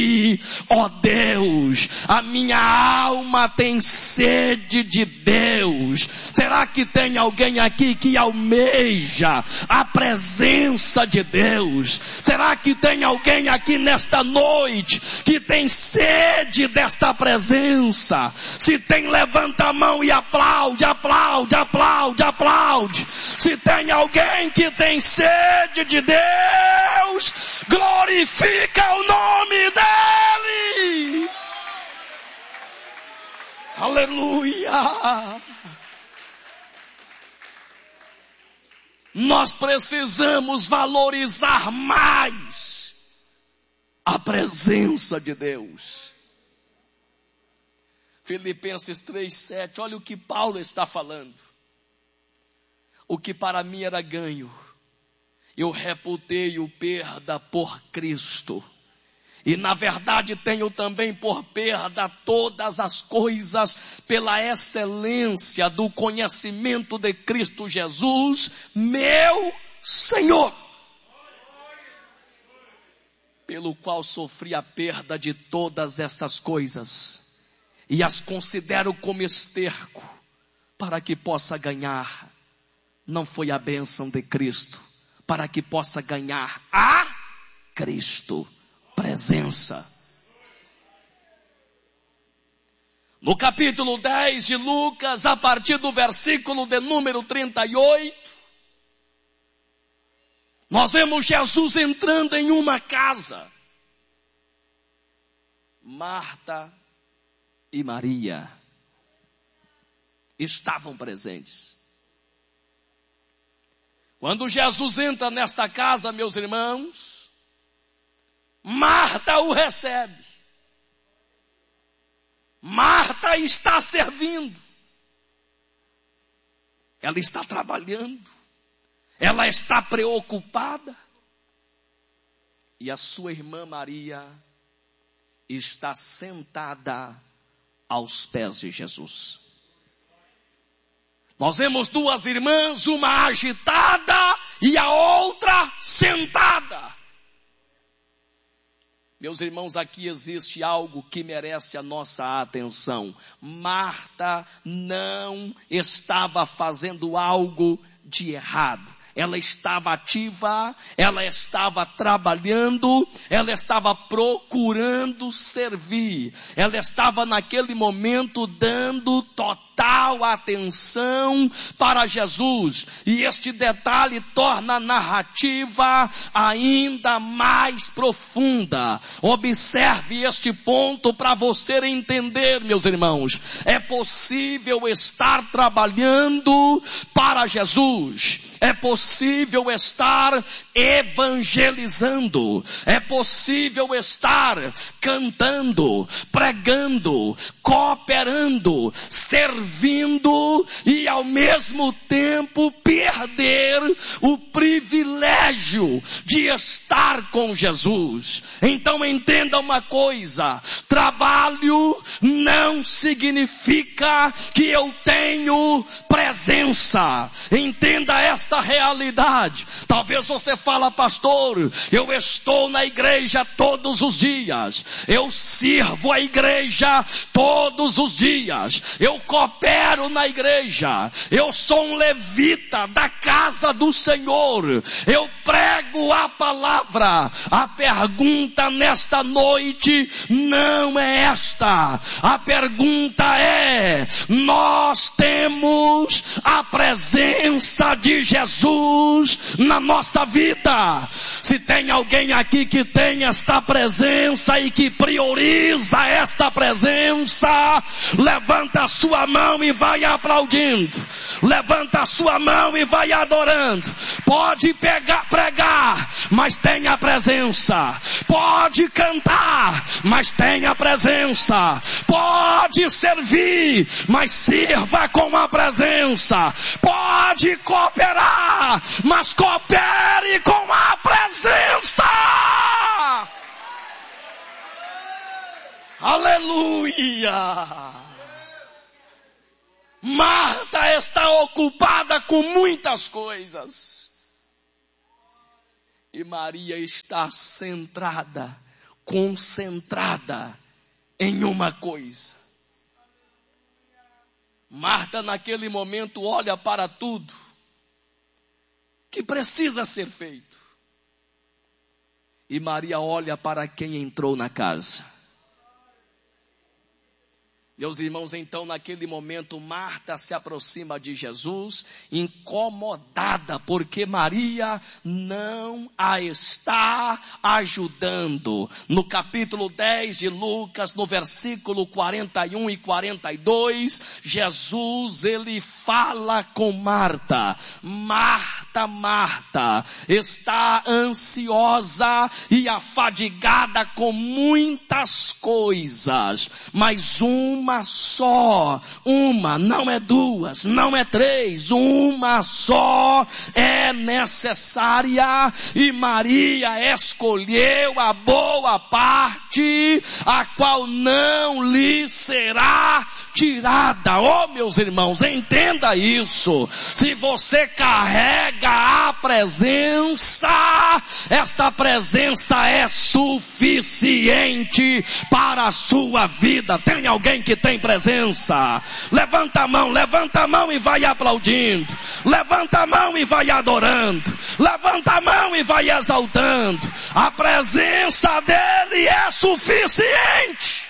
Ó Deus, a minha alma tem sede de Deus. Será que tem alguém aqui que almeja a presença de Deus? Será que tem alguém aqui nesta noite que tem sede desta presença? Se tem, levanta a mão e aplaude, aplaude, aplaude, aplaude. Se tem alguém que tem sede de Deus, glorifica o nome dele. Aleluia. Nós precisamos valorizar mais a presença de Deus. Filipenses 3:7, olha o que Paulo está falando. O que para mim era ganho, eu reputei-o perda por Cristo. E na verdade tenho também por perda todas as coisas pela excelência do conhecimento de Cristo Jesus, meu Senhor, pelo qual sofri a perda de todas essas coisas e as considero como esterco para que possa ganhar. Não foi a bênção de Cristo, para que possa ganhar a Cristo. Presença. No capítulo 10 de Lucas, a partir do versículo de número 38, nós vemos Jesus entrando em uma casa. Marta e Maria estavam presentes. Quando Jesus entra nesta casa, meus irmãos, Marta o recebe. Marta está servindo. Ela está trabalhando. Ela está preocupada. E a sua irmã Maria está sentada aos pés de Jesus. Nós vemos duas irmãs, uma agitada e a outra sentada. Meus irmãos, aqui existe algo que merece a nossa atenção. Marta não estava fazendo algo de errado. Ela estava ativa, ela estava trabalhando, ela estava procurando servir. Ela estava naquele momento dando total atenção para Jesus. E este detalhe torna a narrativa ainda mais profunda. Observe este ponto para você entender, meus irmãos. É possível estar trabalhando para Jesus. É possível estar evangelizando. É possível estar cantando, pregando, cooperando, servindo e ao mesmo tempo perder o privilégio de estar com Jesus. Então entenda uma coisa: trabalho não significa que eu tenho presença. Entenda esta realidade. Talvez você fala: pastor, eu estou na igreja todos os dias, eu sirvo a igreja todos os dias, eu coopero na igreja, eu sou um levita da casa do Senhor, eu prego a palavra. A pergunta nesta noite não é esta. A pergunta é: nós temos a presença de Jesus na nossa vida? Se tem alguém aqui que tem esta presença e que prioriza esta presença, levanta a sua mão e vai aplaudindo. Levanta a sua mão e vai adorando. Pode pregar, mas tenha presença. Pode cantar, mas tenha presença. Pode servir, mas sirva com a presença. Pode cooperar, mas coopere com a presença. Aleluia! Marta está ocupada com muitas coisas. E Maria está centrada, concentrada em uma coisa. Marta, naquele momento, olha para tudo que precisa ser feito. E Maria olha para quem entrou na casa. Meus irmãos, então naquele momento Marta se aproxima de Jesus, incomodada, porque Maria não a está ajudando. No capítulo 10 de Lucas, no versículo 41 e 42, Jesus, ele fala com Marta. Marta, Marta, está ansiosa e afadigada com muitas coisas, mas uma só, não é duas, não é três, uma só é necessária, e Maria escolheu a boa parte, a qual não lhe será tirada. Oh, meus irmãos, entenda isso. Se você carrega a presença, esta presença é suficiente para a sua vida. Tem alguém que tem presença? Levanta a mão e vai aplaudindo. Levanta a mão e vai adorando. Levanta a mão e vai exaltando. A presença dele é suficiente.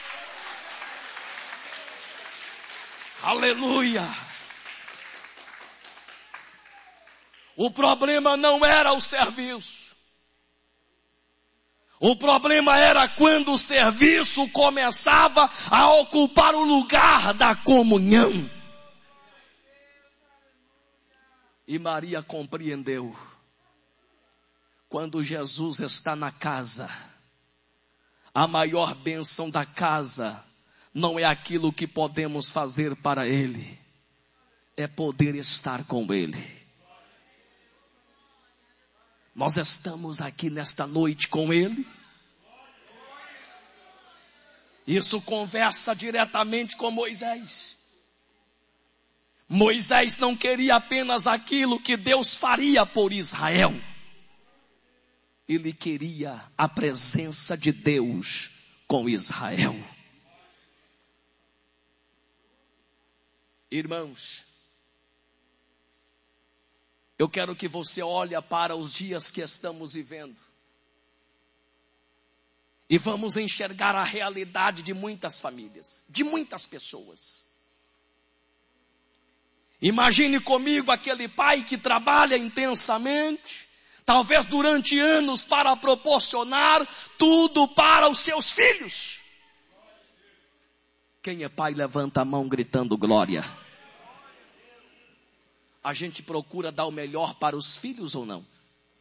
Aleluia. O problema não era o serviço. O problema era quando o serviço começava a ocupar o lugar da comunhão. E Maria compreendeu. Quando Jesus está na casa, a maior bênção da casa não é aquilo que podemos fazer para Ele, é poder estar com Ele. Nós estamos aqui nesta noite com Ele. Isso conversa diretamente com Moisés. Moisés não queria apenas aquilo que Deus faria por Israel. Ele queria a presença de Deus com Israel. Irmãos, eu quero que você olhe para os dias que estamos vivendo. E vamos enxergar a realidade de muitas famílias, de muitas pessoas. Imagine comigo aquele pai que trabalha intensamente, talvez durante anos, para proporcionar tudo para os seus filhos. Quem é pai, levanta a mão gritando glória. A gente procura dar o melhor para os filhos ou não?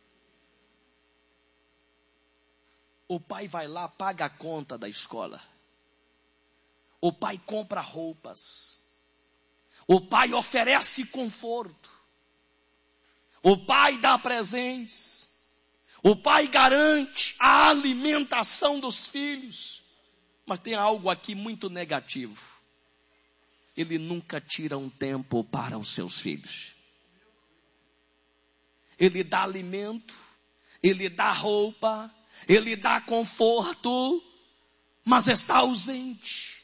O pai vai lá, paga a conta da escola. O pai compra roupas. O pai oferece conforto. O pai dá presentes. O pai garante a alimentação dos filhos. Mas tem algo aqui muito negativo. Ele nunca tira um tempo para os seus filhos. Ele dá alimento, ele dá roupa, ele dá conforto, mas está ausente.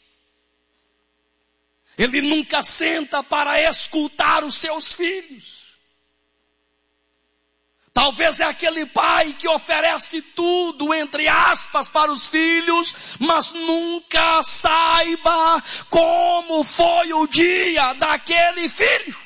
Ele nunca senta para escutar os seus filhos. Talvez é aquele pai que oferece tudo, entre aspas, para os filhos, mas nunca saiba como foi o dia daquele filho.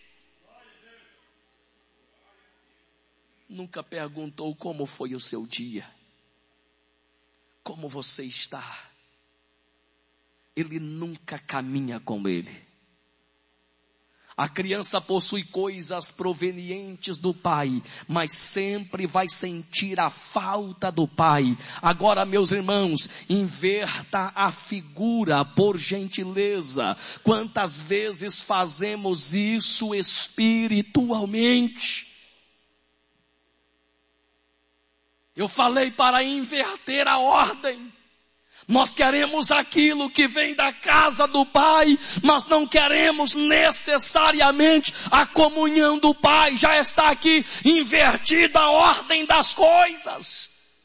Nunca perguntou como foi o seu dia. Como você está? Ele nunca caminha com ele. A criança possui coisas provenientes do pai, mas sempre vai sentir a falta do pai. Agora, meus irmãos, inverta a figura, por gentileza. Quantas vezes fazemos isso espiritualmente? Eu falei para inverter a ordem. Nós queremos aquilo que vem da casa do Pai, mas não queremos necessariamente a comunhão do Pai. Já está aqui invertida a ordem das coisas.